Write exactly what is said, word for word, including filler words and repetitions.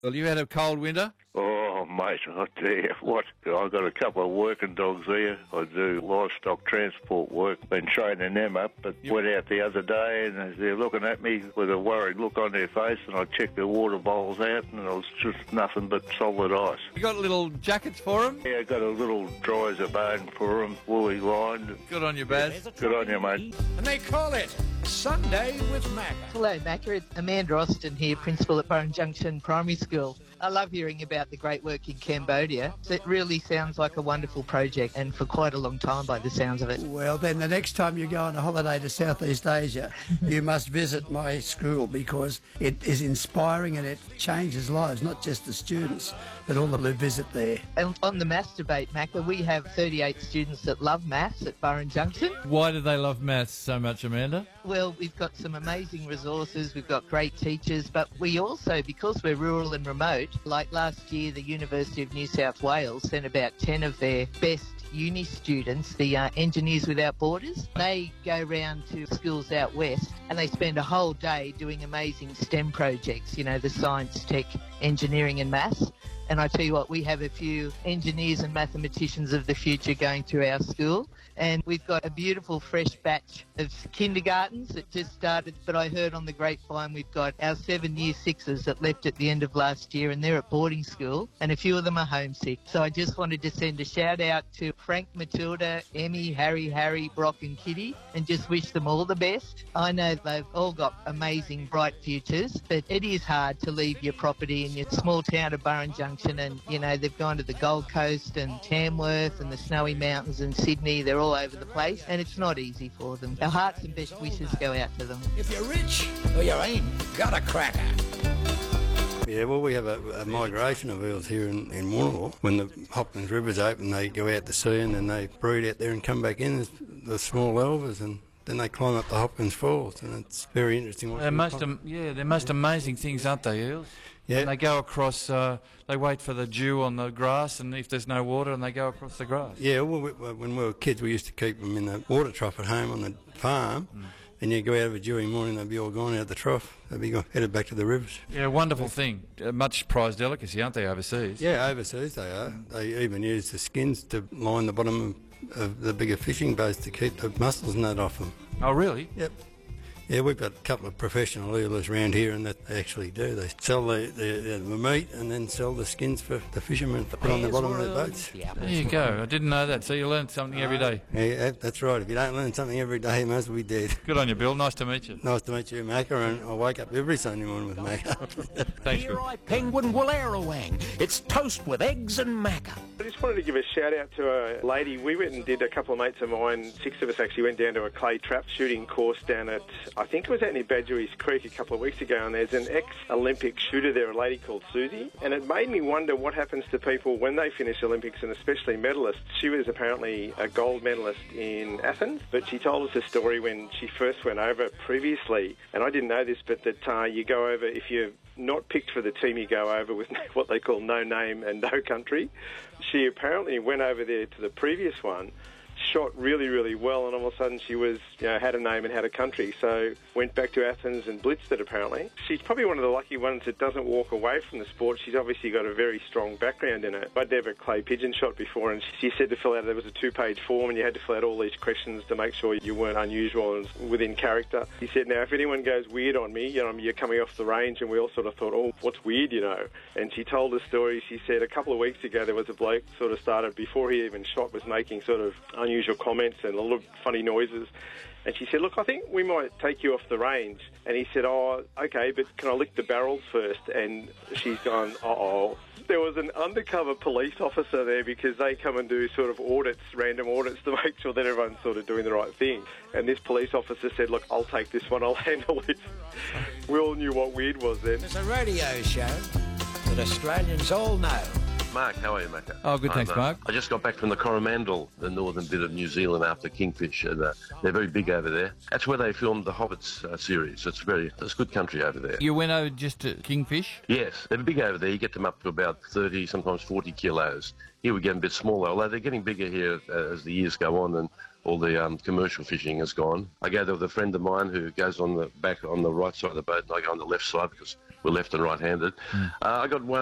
Well, you had a cold winter? Oh, mate, I tell you what, I've got a couple of working dogs there. I do livestock transport work, been training them up, but yep. Went out the other day and they're looking at me with a worried look on their face, and I checked their water bowls out and it was just nothing but solid ice. You got little jackets for them? Yeah, I got a little dry as a bone for them, woolly lined. Good on you, Baz. Good on you, mate. And they call it Sunday with Macca. Hello, Macca. It's Amanda Austin here, principal at Burren Junction Primary School. I love hearing about the great work in Cambodia. It really sounds like a wonderful project, and for quite a long time by the sounds of it. Well, then the next time you go on a holiday to Southeast Asia, you must visit my school, because it is inspiring and it changes lives, not just the students, but all that visit there. And on the maths debate, Macca, we have thirty-eight students that love maths at Burren Junction. Why do they love maths so much, Amanda? Well, we've got some amazing resources, we've got great teachers, but we also, because we're rural and remote, like last year, the University of New South Wales sent about ten of their best uni students, the uh, Engineers Without Borders. They go round to schools out west and they spend a whole day doing amazing STEM projects, you know, the science, tech, engineering and maths. And I tell you what, we have a few engineers and mathematicians of the future going through our school. And we've got a beautiful fresh batch of kindergartens that just started. But I heard on the grapevine we've got our seven year sixes that left at the end of last year, and they're at boarding school, and a few of them are homesick. So I just wanted to send a shout out to Frank, Matilda, Emmy, Harry, Harry, Brock and Kitty, and just wish them all the best. I know they've all got amazing, bright futures, but it is hard to leave your property in your small town of Burren Junction, and, you know, they've gone to the Gold Coast and Tamworth and the Snowy Mountains and Sydney. They're all over the place, and it's not easy for them. Our hearts and best wishes go out to them. If you're rich or you ain't, got a cracker. Yeah, well, we have a, a migration of eels here in, in Warrnambool. When the Hopkins River's open, they go out to sea and then they breed out there and come back in as the small elvers, and then they climb up the Hopkins Falls, and it's very interesting. They're most, am- yeah, they're most amazing things, aren't they, eels? Yeah. And they go across, uh, they wait for the dew on the grass, and if there's no water, and they go across the grass. Yeah, well, we, when we were kids, we used to keep them in the water trough at home on the farm, mm. and you go out of a dewy morning, they'd be all gone out the trough. They'd be go, headed back to the rivers. Yeah, wonderful thing. A much prized delicacy, aren't they, overseas? Yeah, overseas they are. They even use the skins to line the bottom of, of the bigger fishing boats to keep the mussels and that off them. Oh, really? Yep. Yeah, we've got a couple of professional eelers around here, and that they actually do. They sell the, the, the meat and then sell the skins for the fishermen to put on the bottom of their boats. There you go. I didn't know that. So you learn something every day. Yeah, that's right. If you don't learn something every day, you must be dead. Good on you, Bill. Nice to meet you. Nice to meet you, Macca, and I wake up every Sunday morning with Macca. Thanks, Here Bill. I Penguin Wallerawang. It's toast with eggs and Macca. I just wanted to give a shout out to a lady. We went and did, a couple of mates of mine, six of us actually went down to a clay trap shooting course down at, I think it was out near Badgerys Creek a couple of weeks ago, and there's an ex-Olympic shooter there, a lady called Susie, and it made me wonder what happens to people when they finish Olympics, and especially medalists. She was apparently a gold medalist in Athens, but she told us a story when she first went over previously, and I didn't know this, but that uh, you go over, if you're not picked for the team, you go over with what they call no name and no country. She apparently went over there to the previous one, shot really, really well, and all of a sudden she was, you know, had a name and had a country, so went back to Athens and blitzed it, apparently. She's probably one of the lucky ones that doesn't walk away from the sport. She's obviously got a very strong background in it. I'd never clay pigeon shot before, and she said to fill out, there was a two-page form, and you had to fill out all these questions to make sure you weren't unusual and within character. She said, now, if anyone goes weird on me, you know, you're coming off the range, and we all sort of thought, oh, what's weird, you know? And she told the story. She said a couple of weeks ago there was a bloke sort of started, before he even shot, was making sort of unusual comments and a lot of funny noises. And she said, look, I think we might take you off the range. And he said, oh, okay, but can I lick the barrels first? And she's gone, uh-oh. There was an undercover police officer there because they come and do sort of audits, random audits, to make sure that everyone's sort of doing the right thing. And this police officer said, look, I'll take this one, I'll handle it. We all knew what weird was then. It's a radio show that Australians all know. Mark, how are you, Macca? Oh, good, thanks, I'm, uh, Mark. I just got back from the Coromandel, the northern bit of New Zealand, after Kingfish. And, uh, they're very big over there. That's where they filmed the Hobbits uh, series. It's very, it's good country over there. You went over just to Kingfish? Yes, they're big over there. You get them up to about thirty, sometimes forty kilos. Here we get them a bit smaller, although they're getting bigger here uh, as the years go on, and all the um, commercial fishing has gone. I go there with a friend of mine who goes on the back on the right side of the boat, and I go on the left side because we're left and right-handed. Uh, I got one.